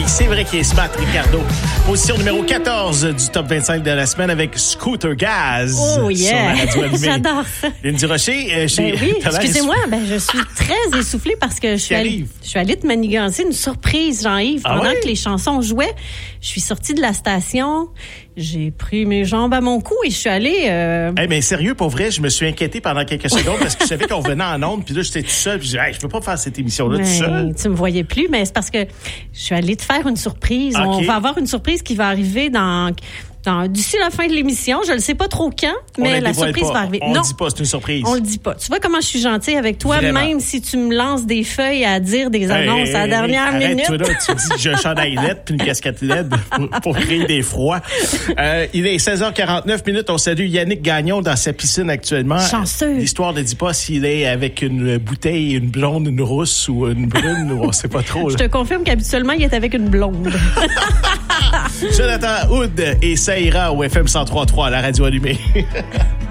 Hey, c'est vrai qu'il est smart, Ricardo. Position numéro 14 du top 25 de la semaine avec Scooter Gaz. Oh yeah! Sur la radio allumée. J'adore ça. Lynn Durocher, Oui, excusez-moi, je suis très essoufflée parce que je suis allée te manigancer une surprise, Jean-Yves, pendant que les chansons jouaient. Je suis sortie de la station, j'ai pris mes jambes à mon cou et je suis allée... mais sérieux, pour vrai, je me suis inquiété pendant quelques secondes parce que je savais qu'on revenait en ondes, puis là, j'étais tout seul, puis je disais, je peux pas faire cette émission-là tout seul. Tu me voyais plus, mais c'est parce que je suis allée te faire une surprise. Okay. On va avoir une surprise qui va arriver d'ici la fin de l'émission. Je ne sais pas trop quand, mais la surprise va arriver. On le dit pas, c'est une surprise. On le dit pas. Tu vois comment je suis gentille avec toi, vraiment. Même si tu me lances des feuilles à dire des annonces à la dernière minute. Toi, là, tu dis que j'ai un chandail LED puis une casquette LED pour créer des froids. Il est 16h49 minutes. On salue Yannick Gagnon dans sa piscine actuellement. Chanceux. L'histoire ne dit pas s'il est avec une bouteille, une blonde, une rousse ou une brune, ou on sait pas trop. Là. Je te confirme qu'habituellement, il est avec une blonde. Jonathan Hood et ça ira au FM 103.3 à la radio allumée.